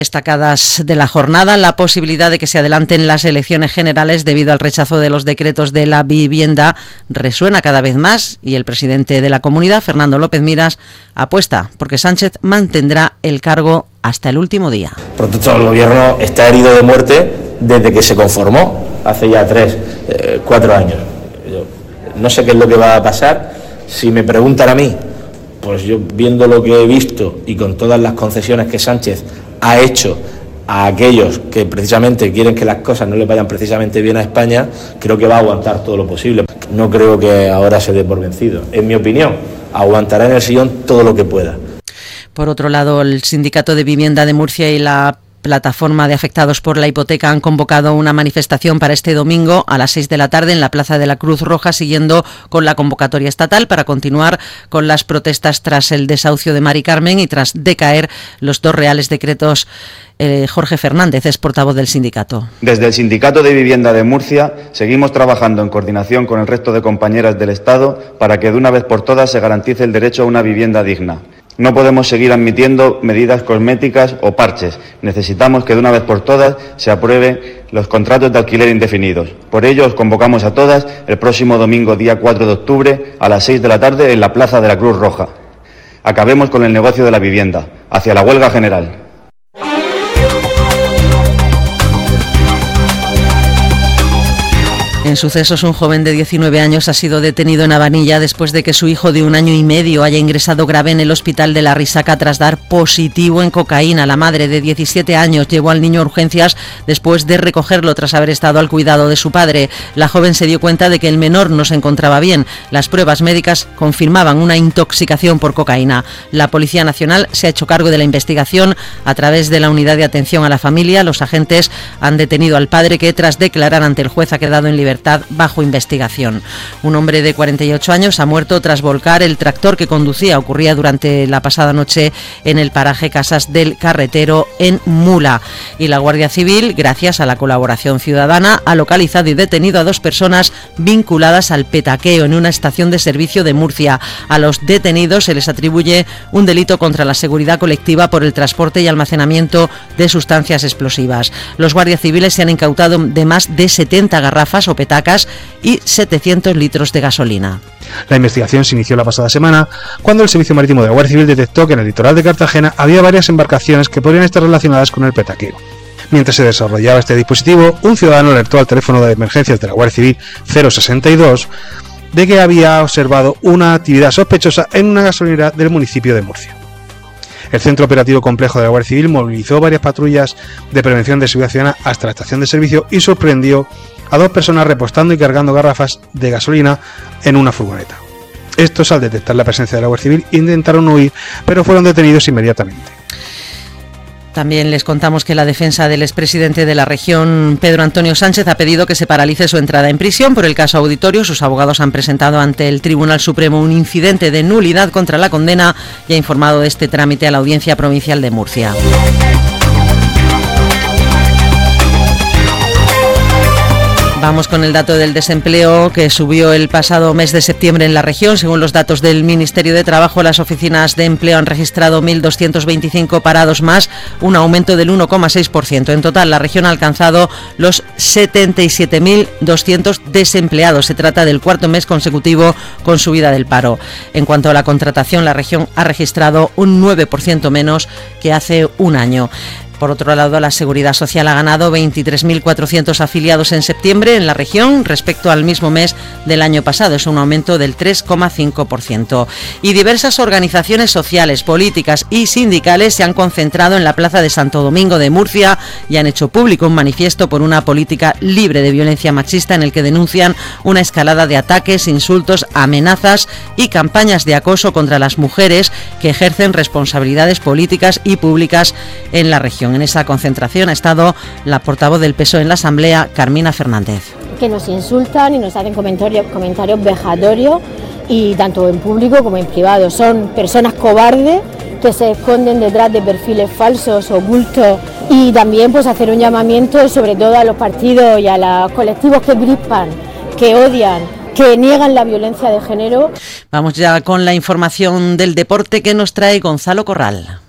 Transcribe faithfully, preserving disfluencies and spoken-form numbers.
Destacadas de la jornada, la posibilidad de que se adelanten las elecciones generales debido al rechazo de los decretos de la vivienda resuena cada vez más y el presidente de la comunidad, Fernando López Miras, apuesta porque Sánchez mantendrá el cargo hasta el último día. Por lo tanto, el gobierno está herido de muerte desde que se conformó, hace ya tres, eh, cuatro años. Yo no sé qué es lo que va a pasar. Si me preguntan a mí, pues yo viendo lo que he visto y con todas las concesiones que Sánchez ha hecho a aquellos que precisamente quieren que las cosas no les vayan precisamente bien a España, creo que va a aguantar todo lo posible. No creo que ahora se dé por vencido. En mi opinión, aguantará en el sillón todo lo que pueda. Por otro lado, el Sindicato de Vivienda de Murcia y la Plataforma de Afectados por la Hipoteca han convocado una manifestación para este domingo a las seis de la tarde en la Plaza de la Cruz Roja, siguiendo con la convocatoria estatal para continuar con las protestas tras el desahucio de Mari Carmen y tras decaer los dos reales decretos. Eh, Jorge Fernández es portavoz del sindicato. Desde el Sindicato de Vivienda de Murcia seguimos trabajando en coordinación con el resto de compañeras del Estado para que de una vez por todas se garantice el derecho a una vivienda digna. No podemos seguir admitiendo medidas cosméticas o parches. Necesitamos que de una vez por todas se aprueben los contratos de alquiler indefinidos. Por ello, os convocamos a todas el próximo domingo, día cuatro de octubre, a las seis de la tarde en la Plaza de la Cruz Roja. Acabemos con el negocio de la vivienda, hacia la huelga general. En sucesos, un joven de diecinueve años ha sido detenido en Habanilla después de que su hijo de un año y medio haya ingresado grave en el hospital de La Risaca tras dar positivo en cocaína. La madre de diecisiete años llevó al niño a urgencias después de recogerlo tras haber estado al cuidado de su padre. La joven se dio cuenta de que el menor no se encontraba bien. Las pruebas médicas confirmaban una intoxicación por cocaína. La Policía Nacional se ha hecho cargo de la investigación a través de la Unidad de Atención a la Familia. Los agentes han detenido al padre que, tras declarar ante el juez, ha quedado en libertad bajo investigación. Un hombre de cuarenta y ocho años ha muerto tras volcar el tractor que conducía. Ocurría durante la pasada noche en el paraje Casas del Carretero en Mula. Y la Guardia Civil, gracias a la colaboración ciudadana, ha localizado y detenido a dos personas vinculadas al petaqueo en una estación de servicio de Murcia. A los detenidos se les atribuye un delito contra la seguridad colectiva por el transporte y almacenamiento de sustancias explosivas. Los guardias civiles se han incautado de más de setenta garrafas o petacas y setecientos litros de gasolina. La investigación se inició la pasada semana cuando el Servicio Marítimo de la Guardia Civil detectó que en el litoral de Cartagena había varias embarcaciones que podrían estar relacionadas con el petaqueo. Mientras se desarrollaba este dispositivo, un ciudadano alertó al teléfono de emergencias de la Guardia Civil cero sesenta y dos de que había observado una actividad sospechosa en una gasolinera del municipio de Murcia. El Centro Operativo Complejo de la Guardia Civil movilizó varias patrullas de prevención de seguridad ciudadana hasta la estación de servicio y sorprendió a dos personas repostando y cargando garrafas de gasolina en una furgoneta. Estos, al detectar la presencia de la Guardia Civil, intentaron huir, pero fueron detenidos inmediatamente. También les contamos que la defensa del expresidente de la región, Pedro Antonio Sánchez, ha pedido que se paralice su entrada en prisión por el caso Auditorio. Sus abogados han presentado ante el Tribunal Supremo un incidente de nulidad contra la condena y ha informado de este trámite a la Audiencia Provincial de Murcia. Vamos con el dato del desempleo que subió el pasado mes de septiembre en la región. Según los datos del Ministerio de Trabajo, las oficinas de empleo han registrado mil doscientos veinticinco parados más, un aumento del uno coma seis por ciento. En total, la región ha alcanzado los setenta y siete mil doscientos desempleados. Se trata del cuarto mes consecutivo con subida del paro. En cuanto a la contratación, la región ha registrado un nueve por ciento menos que hace un año. Por otro lado, la Seguridad Social ha ganado veintitrés mil cuatrocientos afiliados en septiembre en la región respecto al mismo mes del año pasado. Es un aumento del tres coma cinco por ciento. Y diversas organizaciones sociales, políticas y sindicales se han concentrado en la Plaza de Santo Domingo de Murcia y han hecho público un manifiesto por una política libre de violencia machista en el que denuncian una escalada de ataques, insultos, amenazas y campañas de acoso contra las mujeres que ejercen responsabilidades políticas y públicas en la región. En esa concentración ha estado la portavoz del P S O E en la Asamblea, Carmina Fernández. Que nos insultan y nos hacen comentarios, comentarios vejatorios, y tanto en público como en privado. Son personas cobardes que se esconden detrás de perfiles falsos, ocultos, y también pues hacer un llamamiento sobre todo a los partidos y a los colectivos que crispan, que odian, que niegan la violencia de género. Vamos ya con la información del deporte que nos trae Gonzalo Corral.